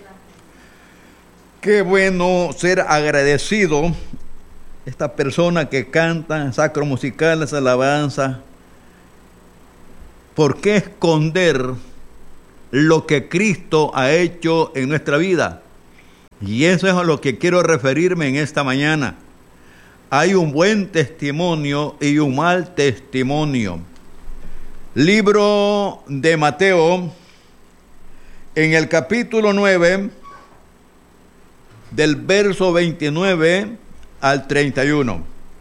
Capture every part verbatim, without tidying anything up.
Qué bueno ser agradecido. Esta persona que canta sacro musicales, alabanza. ¿Por qué esconder lo que Cristo ha hecho en nuestra vida? Y eso es a lo que quiero referirme en esta mañana. Hay un buen testimonio y un mal testimonio. Libro de Mateo, en el capítulo nueve, del verso veintinueve al treinta y uno.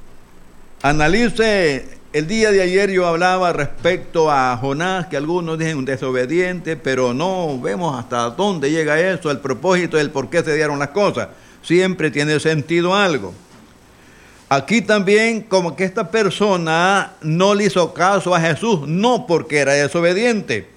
Analice, el día de ayer yo hablaba respecto a Jonás, que algunos dicen un desobediente, pero no vemos hasta dónde llega eso, el propósito del por qué se dieron las cosas. Siempre tiene sentido algo. Aquí también como que esta persona no le hizo caso a Jesús, no porque era desobediente,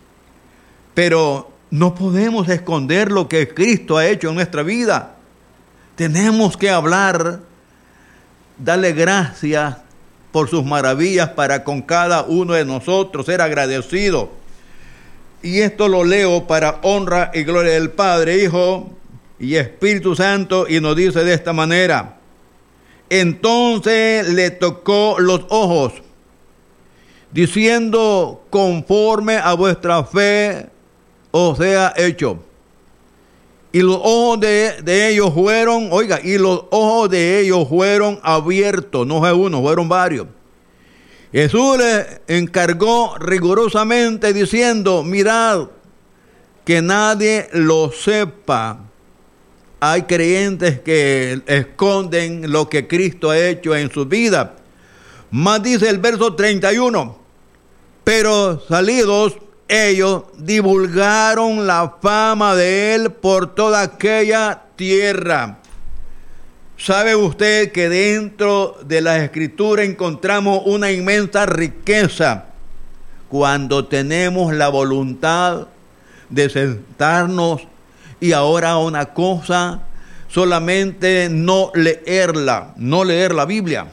pero no podemos esconder lo que Cristo ha hecho en nuestra vida. Tenemos que hablar, darle gracias por sus maravillas para con cada uno de nosotros, ser agradecido. Y esto lo leo para honra y gloria del Padre, Hijo y Espíritu Santo, y nos dice de esta manera: entonces le tocó los ojos, diciendo, conforme a vuestra fe os sea hecho. Y los ojos de, de ellos fueron, oiga, y los ojos de ellos fueron abiertos, no fue uno, fueron varios. Jesús les encargó rigurosamente diciendo, mirad, que nadie lo sepa. Hay creyentes que esconden lo que Cristo ha hecho en su vida. Más dice el verso treinta y uno, pero salidos ellos divulgaron la fama de él por toda aquella tierra. ¿Sabe usted que dentro de las Escrituras encontramos una inmensa riqueza cuando tenemos la voluntad de sentarnos y ahora una cosa, solamente no leerla, no leer la Biblia?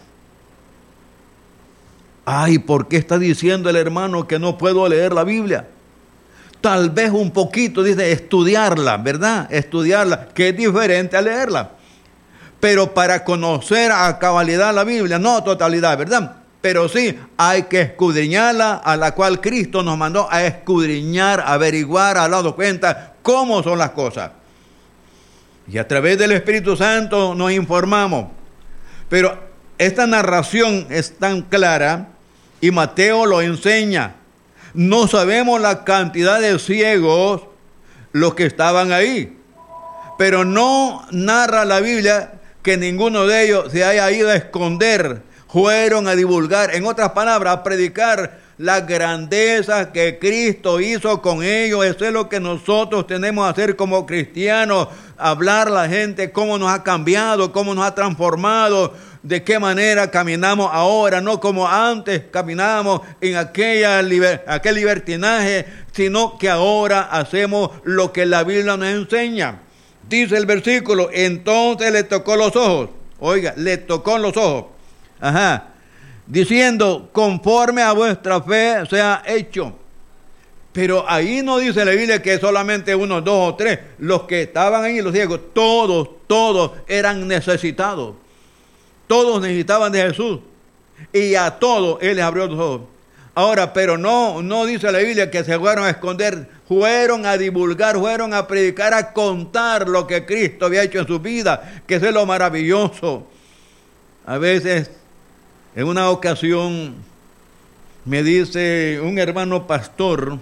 Ay, ¿por qué está diciendo el hermano que no puedo leer la Biblia? Tal vez un poquito, dice, estudiarla, ¿verdad? Estudiarla, que es diferente a leerla. Pero para conocer a cabalidad la Biblia, no a totalidad, ¿verdad? Pero sí, hay que escudriñarla, a la cual Cristo nos mandó a escudriñar, a averiguar, a darnos cuenta cómo son las cosas. Y a través del Espíritu Santo nos informamos. Pero esta narración es tan clara y Mateo lo enseña. No sabemos la cantidad de ciegos los que estaban ahí, pero no narra la Biblia que ninguno de ellos se haya ido a esconder. Fueron a divulgar, en otras palabras, a predicar las grandezas que Cristo hizo con ellos. Eso es lo que nosotros tenemos que hacer como cristianos, hablar a la gente cómo nos ha cambiado, cómo nos ha transformado, de qué manera caminamos ahora, no como antes caminábamos en aquella liber, aquel libertinaje, sino que ahora hacemos lo que la Biblia nos enseña. Dice el versículo, entonces le tocó los ojos, oiga, le tocó los ojos, ajá, diciendo, conforme a vuestra fe sea hecho. Pero ahí no dice la Biblia que solamente unos dos o tres, los que estaban ahí, los ciegos, todos, todos eran necesitados. Todos necesitaban de Jesús y a todos Él les abrió los ojos. Ahora, pero no, no dice la Biblia que se fueron a esconder, fueron a divulgar, fueron a predicar, a contar lo que Cristo había hecho en su vida, que eso es lo maravilloso. A veces, en una ocasión, me dice un hermano pastor,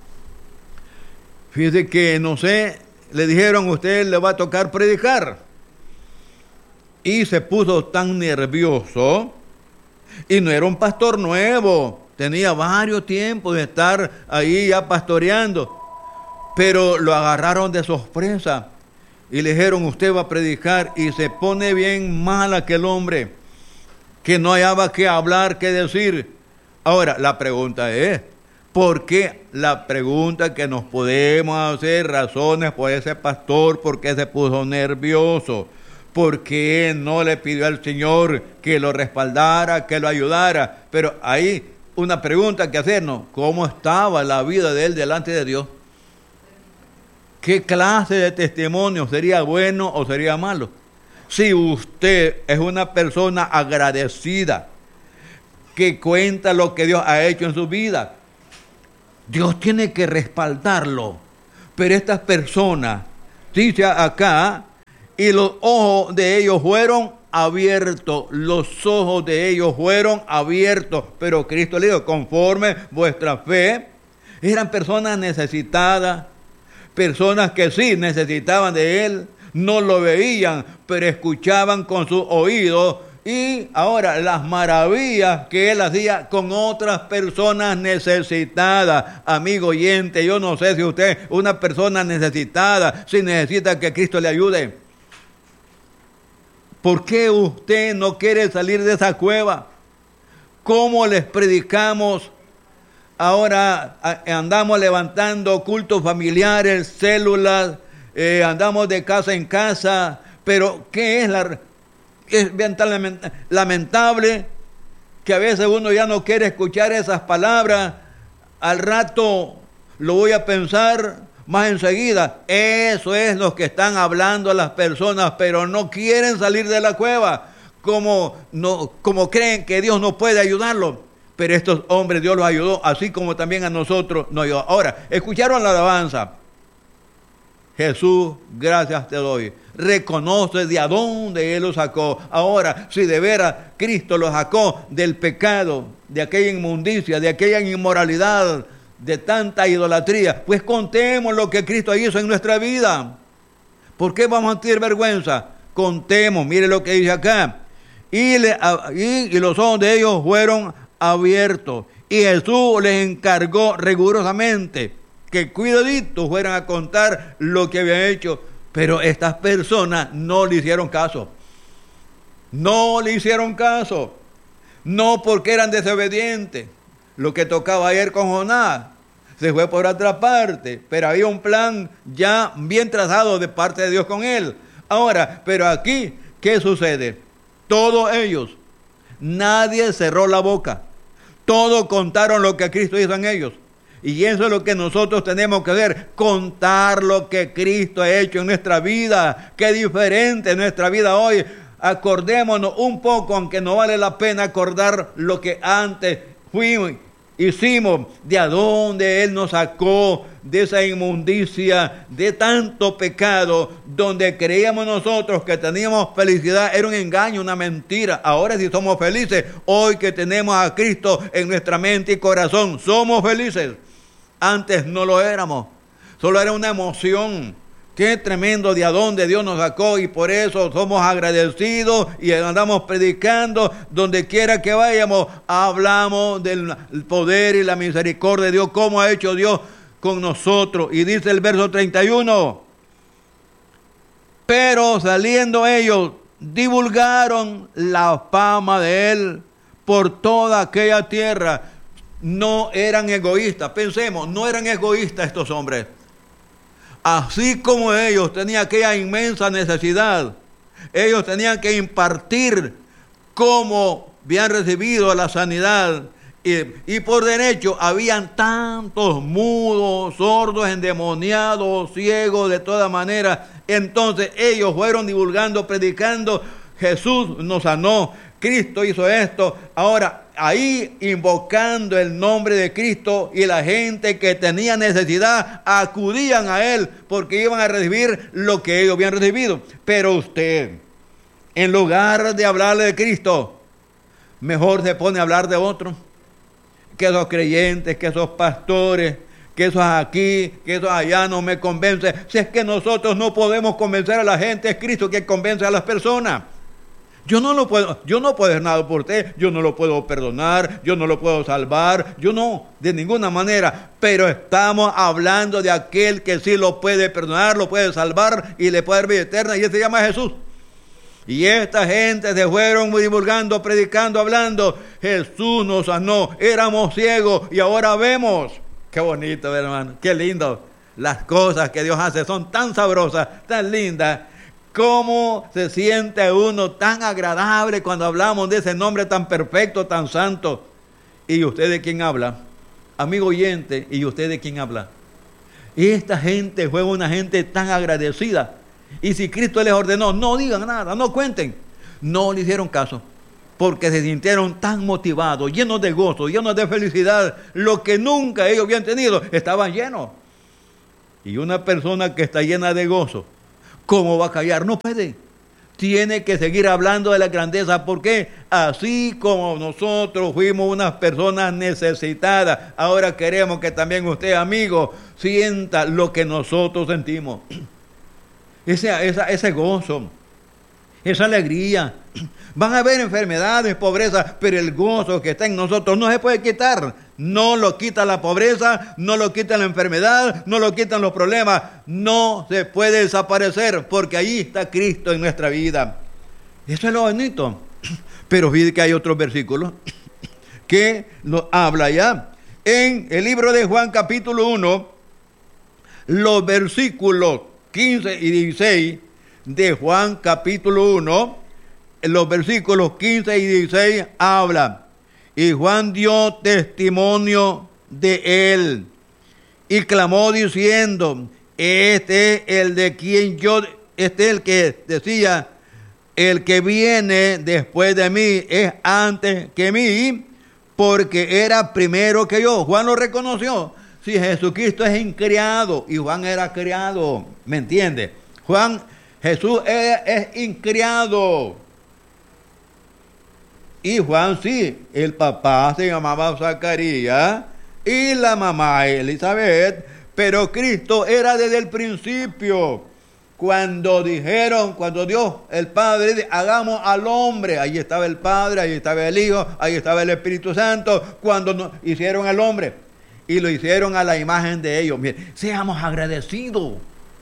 fíjese que, no sé, le dijeron, a usted le va a tocar predicar. Y se puso tan nervioso, y no era un pastor nuevo, tenía varios tiempos de estar ahí ya pastoreando, pero lo agarraron de sorpresa y le dijeron, usted va a predicar, y se pone bien mal aquel hombre, que no hallaba qué hablar, qué decir. Ahora, la pregunta es, ¿por qué? La pregunta que nos podemos hacer, razones por ese pastor, ¿por qué se puso nervioso? ¿Por qué no le pidió al Señor que lo respaldara, que lo ayudara? Pero hay una pregunta que hacernos, ¿cómo estaba la vida de él delante de Dios? ¿Qué clase de testimonio sería bueno o sería malo? Si usted es una persona agradecida, que cuenta lo que Dios ha hecho en su vida, Dios tiene que respaldarlo. Pero estas personas, dice acá, y los ojos de ellos fueron abiertos, los ojos de ellos fueron abiertos. Pero Cristo le dijo, conforme vuestra fe, eran personas necesitadas, personas que sí necesitaban de Él, no lo veían, pero escuchaban con sus oídos. Y ahora las maravillas que Él hacía con otras personas necesitadas. Amigo oyente, yo no sé si usted es una persona necesitada, si necesita que Cristo le ayude. ¿Por qué usted no quiere salir de esa cueva? ¿Cómo les predicamos? Ahora andamos levantando cultos familiares, células, eh, andamos de casa en casa, pero ¿qué es la... Es bien tan lamentable que a veces uno ya no quiere escuchar esas palabras. Al rato lo voy a pensar más enseguida. Eso es lo que están hablando a las personas, pero no quieren salir de la cueva, como, no, como creen que Dios no puede ayudarlos. Pero estos hombres Dios los ayudó, así como también a nosotros nos ayudó. Ahora, escucharon la alabanza. Jesús, gracias te doy. Reconoce de a dónde Él lo sacó. Ahora, si de veras Cristo lo sacó del pecado, de aquella inmundicia, de aquella inmoralidad, de tanta idolatría, pues contemos lo que Cristo hizo en nuestra vida. ¿Por qué vamos a tener vergüenza? Contemos, mire lo que dice acá. Y, le, y, y los ojos de ellos fueron abiertos. Y Jesús les encargó rigurosamente que cuidaditos fueran a contar lo que habían hecho. Pero estas personas no le hicieron caso. No le hicieron caso. No porque eran desobedientes. Lo que tocaba ayer con Jonás se fue por otra parte. Pero había un plan ya bien trazado de parte de Dios con él. Ahora, pero aquí, ¿qué sucede? Todos ellos, nadie cerró la boca. Todos contaron lo que Cristo hizo en ellos. Y eso es lo que nosotros tenemos que hacer, contar lo que Cristo ha hecho en nuestra vida. Qué diferente es nuestra vida hoy. Acordémonos un poco, aunque no vale la pena acordar lo que antes fuimos, hicimos, de a dónde Él nos sacó, de esa inmundicia, de tanto pecado, donde creíamos nosotros que teníamos felicidad, era un engaño, una mentira. Ahora sí somos felices, hoy que tenemos a Cristo en nuestra mente y corazón, somos felices. Antes no lo éramos, solo era una emoción. Qué tremendo de a dónde Dios nos sacó, y por eso somos agradecidos y andamos predicando donde quiera que vayamos. Hablamos del poder y la misericordia de Dios, cómo ha hecho Dios con nosotros. Y dice el verso treinta y uno, pero saliendo ellos divulgaron la fama de Él por toda aquella tierra. No eran egoístas, pensemos, no eran egoístas estos hombres. Así como ellos tenían aquella inmensa necesidad, ellos tenían que impartir cómo habían recibido la sanidad. Y, y por derecho habían tantos mudos, sordos, endemoniados, ciegos, de todas maneras. Entonces ellos fueron divulgando, predicando. Jesús nos sanó, Cristo hizo esto. Ahora, ahí invocando el nombre de Cristo, y la gente que tenía necesidad acudían a Él porque iban a recibir lo que ellos habían recibido. Pero usted, en lugar de hablarle de Cristo, mejor se pone a hablar de otro. Que esos creyentes, que esos pastores, que esos aquí, que esos allá no me convencen. Si es que nosotros no podemos convencer a la gente, es Cristo quien convence a las personas. Yo no lo puedo, yo no puedo hacer nada por usted, yo no lo puedo perdonar, yo no lo puedo salvar, yo no, de ninguna manera. Pero estamos hablando de aquel que sí lo puede perdonar, lo puede salvar y le puede dar vida eterna, y ese se llama Jesús. Y esta gente se fueron divulgando, predicando, hablando. Jesús nos sanó, éramos ciegos y ahora vemos. Qué bonito, hermano, qué lindo. Las cosas que Dios hace son tan sabrosas, tan lindas. Cómo se siente uno tan agradable cuando hablamos de ese nombre tan perfecto, tan santo. ¿Y usted de quién habla? Amigo oyente, ¿y usted de quién habla? Esta gente fue una gente tan agradecida. Y si Cristo les ordenó, no digan nada, no cuenten, no le hicieron caso, porque se sintieron tan motivados, llenos de gozo, llenos de felicidad. Lo que nunca ellos habían tenido, estaban llenos. Y una persona que está llena de gozo, ¿cómo va a callar? No puede. Tiene que seguir hablando de la grandeza, porque así como nosotros fuimos unas personas necesitadas, ahora queremos que también usted, amigo, sienta lo que nosotros sentimos. Ese, esa, ese gozo, esa alegría. Van a haber enfermedades, pobreza, pero el gozo que está en nosotros no se puede quitar. No lo quita la pobreza, no lo quita la enfermedad, no lo quitan los problemas. No se puede desaparecer, porque ahí está Cristo en nuestra vida. Eso es lo bonito. Pero fíjate que hay otros versículos que nos habla ya. En el libro de Juan capítulo uno, los versículos quince y dieciséis de Juan capítulo uno, los versículos quince y dieciséis hablan. Y Juan dio testimonio de él y clamó diciendo: este es el de quien yo, este es el que decía, el que viene después de mí es antes que mí, porque era primero que yo. Juan lo reconoció. Si Jesucristo es incriado y Juan era criado, ¿me entiende? Juan, Jesús es, es incriado. Y Juan sí, el papá se llamaba Zacarías y la mamá Elizabeth, pero Cristo era desde el principio. Cuando dijeron, cuando Dios, el Padre, dice, hagamos al hombre, ahí estaba el Padre, ahí estaba el Hijo, ahí estaba el Espíritu Santo, cuando no, hicieron al hombre. Y lo hicieron a la imagen de ellos. Miren, seamos agradecidos.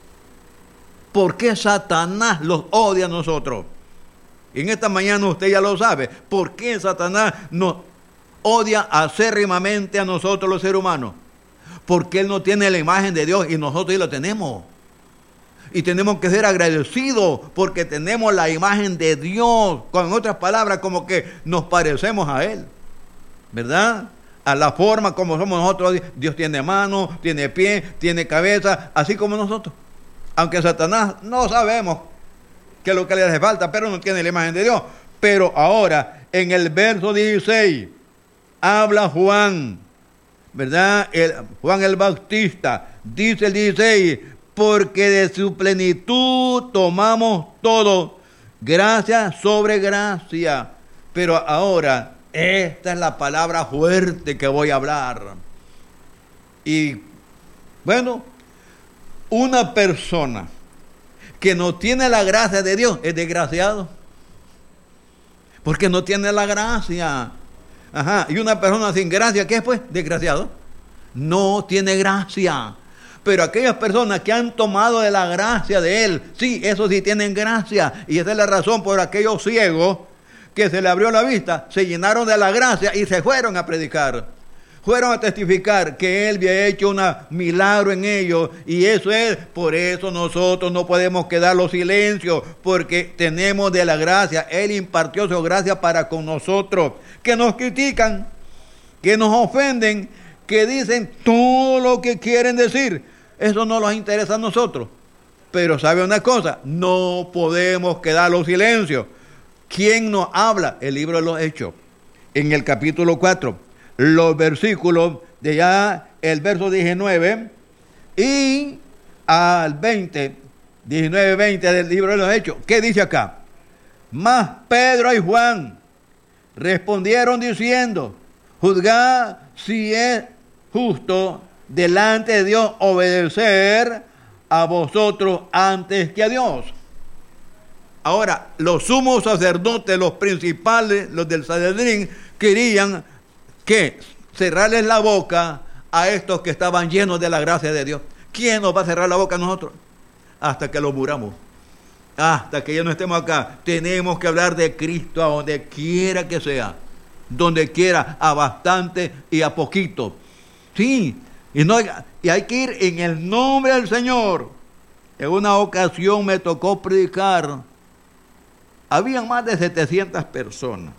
¿Por qué Satanás los odia a nosotros? En esta mañana usted ya lo sabe. ¿Por qué Satanás nos odia acérrimamente a nosotros los seres humanos? Porque él no tiene la imagen de Dios y nosotros sí lo tenemos. Y tenemos que ser agradecidos porque tenemos la imagen de Dios. Con otras palabras, como que nos parecemos a Él. ¿Verdad? A la forma como somos nosotros. Dios tiene manos, tiene pies, tiene cabeza, así como nosotros. Aunque Satanás no sabemos qué es lo que le hace falta, pero no tiene la imagen de Dios. Pero ahora, en el verso dieciséis, habla Juan, ¿verdad? El, Juan el Bautista, dice el dieciséis, porque de su plenitud tomamos todo, gracia sobre gracia. Pero ahora, esta es la palabra fuerte que voy a hablar. Y bueno, una persona que no tiene la gracia de Dios es desgraciado, porque no tiene la gracia. Ajá. Y una persona sin gracia, ¿qué es pues? Desgraciado. No tiene gracia. Pero aquellas personas que han tomado de la gracia de Él, sí, eso sí tienen gracia. Y esa es la razón por aquellos ciegos que se le abrió la vista, se llenaron de la gracia y se fueron a predicar. Fueron a testificar que Él había hecho un milagro en ellos. Y eso es, por eso nosotros no podemos quedarnos silencio, porque tenemos de la gracia. Él impartió su gracia para con nosotros. Que nos critican, que nos ofenden, que dicen todo lo que quieren decir. Eso no nos interesa a nosotros. Pero ¿sabe una cosa? No podemos quedarnos silencio. ¿Quién nos habla? El libro de los Hechos. En el capítulo cuatro. Los versículos de ya el verso diecinueve y al veinte. diecinueve, veinte del libro de los Hechos. ¿Qué dice acá? Mas Pedro y Juan respondieron diciendo: juzgad si es justo delante de Dios obedecer a vosotros antes que a Dios. Ahora, los sumos sacerdotes, los principales, los del Sanedrín, querían que cerrarles la boca a estos que estaban llenos de la gracia de Dios. ¿Quién nos va a cerrar la boca a nosotros? Hasta que lo muramos. Hasta que ya no estemos acá. Tenemos que hablar de Cristo a donde quiera que sea. Donde quiera, a bastante y a poquito. Sí, y, no, y hay que ir en el nombre del Señor. En una ocasión me tocó predicar. Habían más de setecientas personas.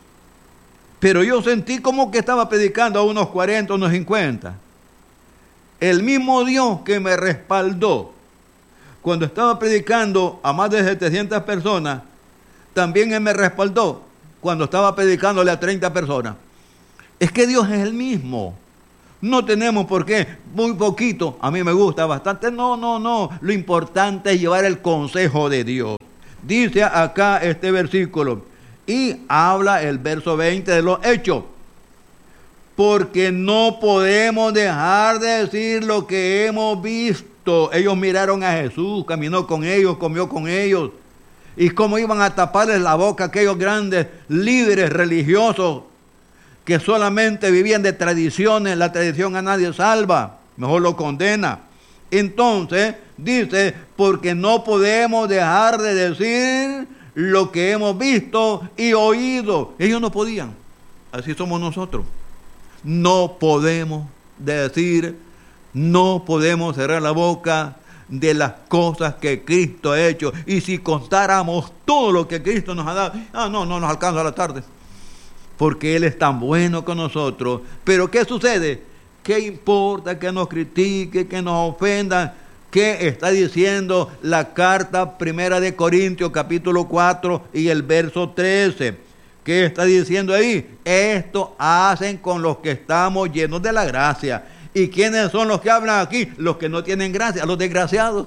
Pero yo sentí como que estaba predicando a unos cuarenta, unos cincuenta. el mismo Dios que me respaldó cuando estaba predicando a más de setecientas personas, también Él me respaldó cuando estaba predicándole a treinta personas. Es que Dios es el mismo. No tenemos por qué, muy poquito, a mí me gusta bastante. No, no, no. Lo importante es llevar el consejo de Dios. Dice acá este versículo, y habla el verso veinte de los Hechos. Porque no podemos dejar de decir lo que hemos visto. Ellos miraron a Jesús, caminó con ellos, comió con ellos. Y cómo iban a taparles la boca a aquellos grandes líderes religiosos que solamente vivían de tradiciones. La tradición a nadie salva, mejor lo condena. Entonces, dice, porque no podemos dejar de decir lo que hemos visto y oído. Ellos no podían, así somos nosotros. No podemos decir, no podemos cerrar la boca de las cosas que Cristo ha hecho. Y si contáramos todo lo que Cristo nos ha dado, ah, no, no nos alcanza la tarde. Porque Él es tan bueno con nosotros. Pero ¿qué sucede? ¿Qué importa que nos critique, que nos ofendan? ¿Qué está diciendo la carta primera de Corintios, capítulo cuatro y el verso trece? ¿Qué está diciendo ahí? Esto hacen con los que estamos llenos de la gracia. ¿Y quiénes son los que hablan aquí? Los que no tienen gracia, los desgraciados.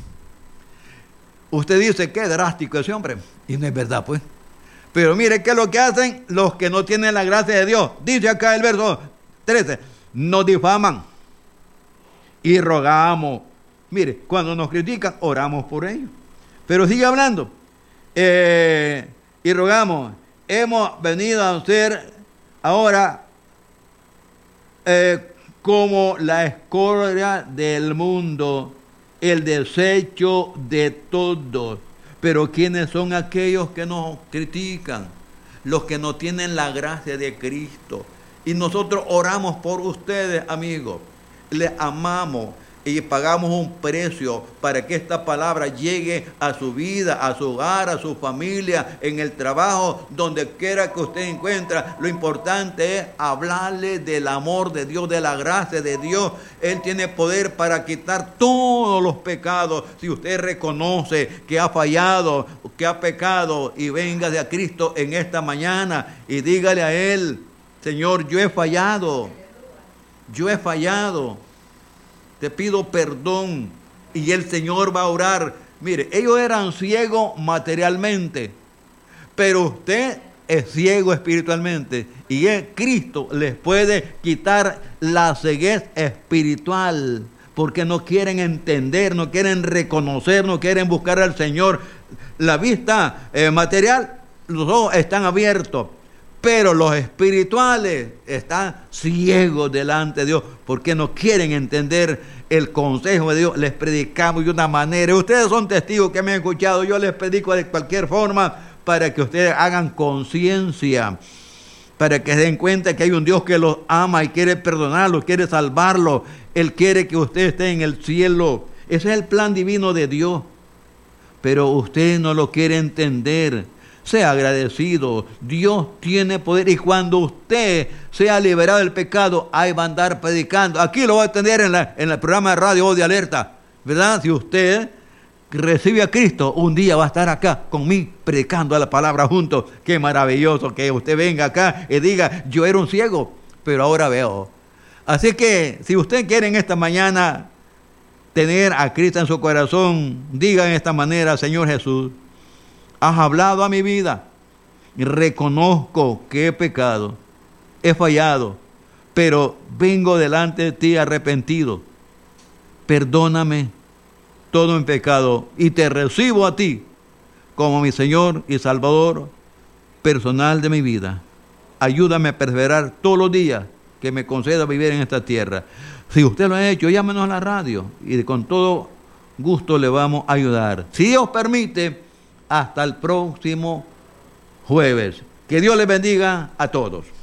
Usted dice, qué drástico ese hombre. Y no es verdad, pues. Pero mire, ¿qué es lo que hacen los que no tienen la gracia de Dios? Dice acá el verso trece, nos difaman y rogamos. Mire, cuando nos critican, oramos por ellos. Pero sigue hablando. Eh, y rogamos. Hemos venido a ser ahora eh, como la escoria del mundo, el desecho de todos. Pero ¿quiénes son aquellos que nos critican? Los que no tienen la gracia de Cristo. Y nosotros oramos por ustedes, amigos. Les amamos y pagamos un precio para que esta palabra llegue a su vida, a su hogar, a su familia, en el trabajo, donde quiera que usted encuentre. Lo importante es hablarle del amor de Dios, de la gracia de Dios. Él tiene poder para quitar todos los pecados. Si usted reconoce que ha fallado, que ha pecado, y venga de a Cristo en esta mañana y dígale a Él, Señor, yo he fallado, yo he fallado. Te pido perdón. Y el Señor va a orar. Mire, ellos eran ciegos materialmente, pero usted es ciego espiritualmente. Y él, Cristo les puede quitar la ceguez espiritual, porque no quieren entender, no quieren reconocer, no quieren buscar al Señor. La vista eh, material, los ojos están abiertos, pero los espirituales están ciegos delante de Dios porque no quieren entender el consejo de Dios. Les predicamos de una manera. Ustedes son testigos que me han escuchado. Yo les predico de cualquier forma para que ustedes hagan conciencia, para que se den cuenta que hay un Dios que los ama y quiere perdonarlos, quiere salvarlos. Él quiere que usted esté en el cielo. Ese es el plan divino de Dios. Pero usted no lo quiere entender. Sea agradecido. Dios tiene poder, y cuando usted sea liberado del pecado, ahí va a andar predicando. Aquí lo va a tener en, la, en el programa de radio Voz de Alerta, ¿verdad? Si usted recibe a Cristo, un día va a estar acá conmigo predicando la palabra juntos. Qué maravilloso que usted venga acá y diga, yo era un ciego, pero ahora veo. Así que si usted quiere en esta mañana tener a Cristo en su corazón, diga en esta manera, Señor Jesús, has hablado a mi vida y reconozco que he pecado, he fallado, pero vengo delante de ti arrepentido. Perdóname todo mi pecado y te recibo a ti como mi Señor y Salvador personal de mi vida. Ayúdame a perseverar todos los días que me conceda vivir en esta tierra. Si usted lo ha hecho, llámenos a la radio y con todo gusto le vamos a ayudar. Si Dios permite, hasta el próximo jueves. Que Dios les bendiga a todos.